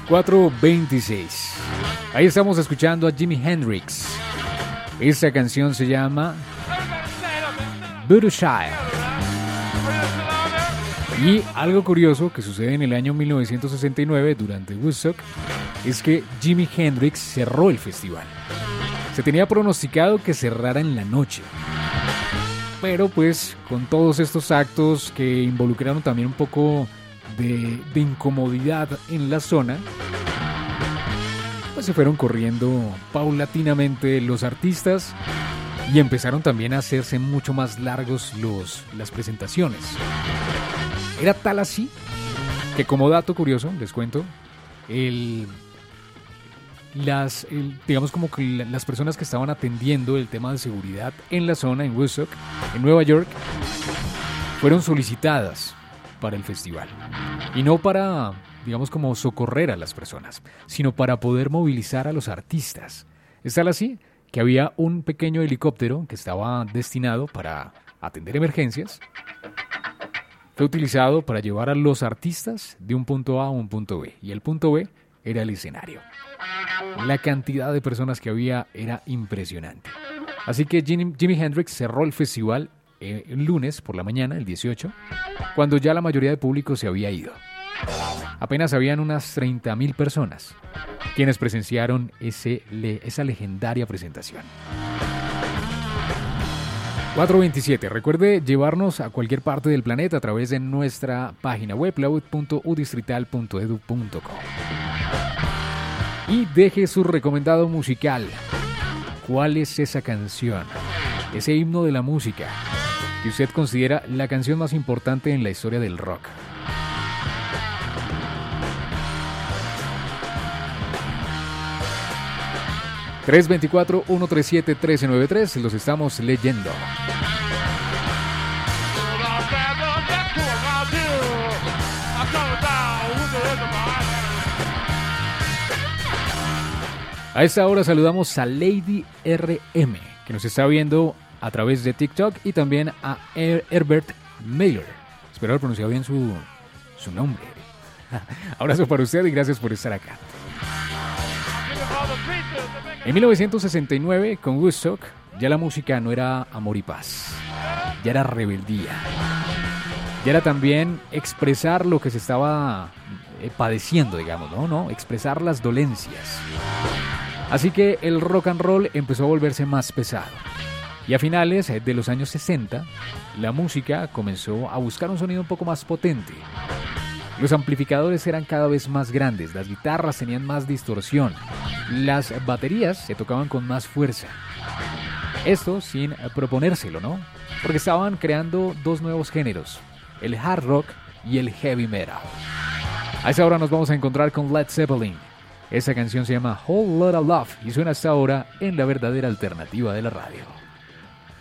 4:26. Ahí estamos escuchando a Jimi Hendrix. Esta canción se llama Voodoo Child. Y algo curioso que sucede en el año 1969 durante Woodstock es que Jimi Hendrix cerró el festival. Se tenía pronosticado que cerrara en la noche, pero pues con todos estos actos que involucraron también un poco de incomodidad en la zona, pues se fueron corriendo paulatinamente los artistas y empezaron también a hacerse mucho más largos las presentaciones. Era tal así que, como dato curioso, les cuento, digamos como que las personas que estaban atendiendo el tema de seguridad en la zona, en Woodstock, en Nueva York, fueron solicitadas para el festival. Y no para, digamos, como socorrer a las personas, sino para poder movilizar a los artistas. Es tal así que había un pequeño helicóptero que estaba destinado para atender emergencias. Fue utilizado para llevar a los artistas de un punto A a un punto B. Y el punto B era el escenario. La cantidad de personas que había era impresionante. Así que Jimi Hendrix cerró el festival el lunes por la mañana, el 18, cuando ya la mayoría del público se había ido. Apenas habían unas 30,000 personas quienes presenciaron esa legendaria presentación. 4:27. Recuerde llevarnos a cualquier parte del planeta a través de nuestra página web laud.udistrital.edu.co y deje su recomendado musical. ¿Cuál es esa canción? Ese himno de la música que usted considera la canción más importante en la historia del rock. (324-137-1393) los estamos leyendo. A esta hora saludamos a Lady RM, que nos está viendo a través de TikTok, y también a Herbert Mailer. Espero haber pronunciado bien su nombre. Abrazo para usted y gracias por estar acá. En 1969, con Woodstock, ya la música no era amor y paz, ya era rebeldía, ya era también expresar lo que se estaba padeciendo, digamos, ¿no? Expresar las dolencias. Así que el rock and roll empezó a volverse más pesado. Y a finales de los años 60, la música comenzó a buscar un sonido un poco más potente. Los amplificadores eran cada vez más grandes, las guitarras tenían más distorsión, las baterías se tocaban con más fuerza. Esto sin proponérselo, ¿no? Porque estaban creando dos nuevos géneros, el hard rock y el heavy metal. A esa hora nos vamos a encontrar con Led Zeppelin. Esa canción se llama Whole Lotta Love y suena hasta ahora en la verdadera alternativa de la radio.